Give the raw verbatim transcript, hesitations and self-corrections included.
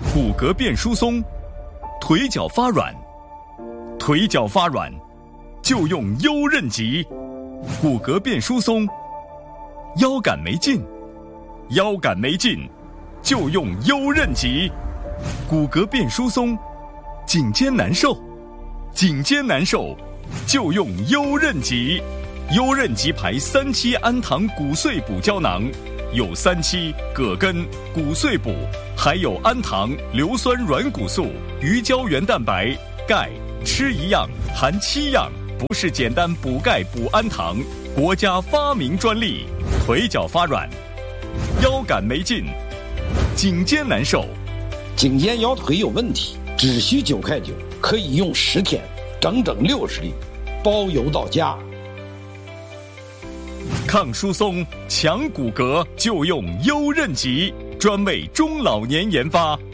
骨骼变疏松，腿脚发软，腿脚发软就用优韧极。骨骼变疏松，腰杆没劲，腰杆没劲就用优韧极。骨骼变疏松，颈肩难受，颈肩难受就用优韧极。优韧极牌三七氨糖骨碎补胶囊，有三七、葛根、骨碎补，还有氨糖、硫酸软骨素、鱼胶原蛋白、钙，吃一样含七样，不是简单补钙补氨糖，国家发明专利。腿脚发软，腰杆没劲，颈肩难受， 颈肩腰腿有问题，只需九块九，可以用十天，整整六十粒，包邮到家。 抗疏松、强骨骼就用优韧极，专为中老年研发。